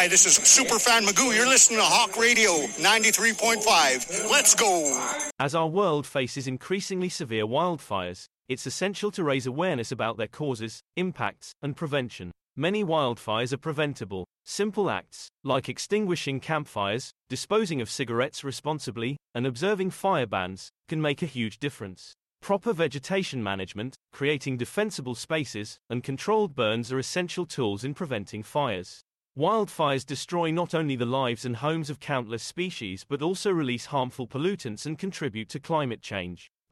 Hi, this is Superfan Magoo. You're listening to Hawk Radio 93.5. Let's go. As our world faces increasingly severe wildfires, it's essential to raise awareness about their causes, impacts, and prevention. Many wildfires are preventable. Simple acts, like extinguishing campfires, disposing of cigarettes responsibly, and observing fire bans, can make a huge difference. Proper vegetation management, creating defensible spaces, and controlled burns are essential tools in preventing fires. Wildfires destroy not only the lives and homes of countless species but also release harmful pollutants and contribute to climate change.